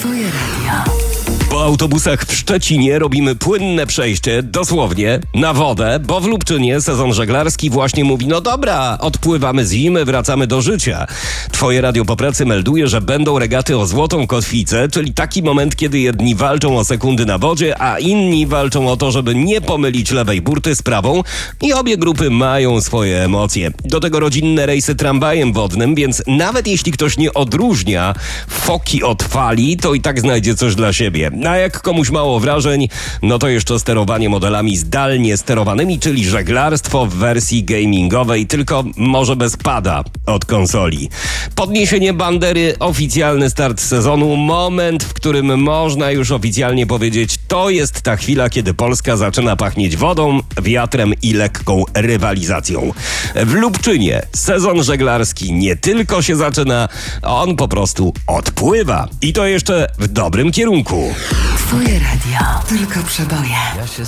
Twoje radio. Po autobusach w Szczecinie robimy płynne przejście, dosłownie, na wodę, bo w Lubczynie sezon żeglarski właśnie mówi: no dobra, odpływamy z zimy, wracamy do życia. Twoje radio po pracy melduje, że będą regaty o złotą kotwicę, czyli taki moment, kiedy jedni walczą o sekundy na wodzie, a inni walczą o to, żeby nie pomylić lewej burty z prawą, i obie grupy mają swoje emocje. Do tego rodzinne rejsy tramwajem wodnym, więc nawet jeśli ktoś nie odróżnia foki od fali, to i tak znajdzie coś dla siebie. A jak komuś mało wrażeń, no to jeszcze sterowanie modelami zdalnie sterowanymi, czyli żeglarstwo w wersji gamingowej, tylko może bez pada od konsoli. Podniesienie bandery, oficjalny start sezonu, moment, w którym można już oficjalnie powiedzieć: to jest ta chwila, kiedy Polska zaczyna pachnieć wodą, wiatrem i lekką rywalizacją. W Lubczynie sezon żeglarski nie tylko się zaczyna, on po prostu odpływa. I to jeszcze w dobrym kierunku. Twoje radio. Tylko przeboje.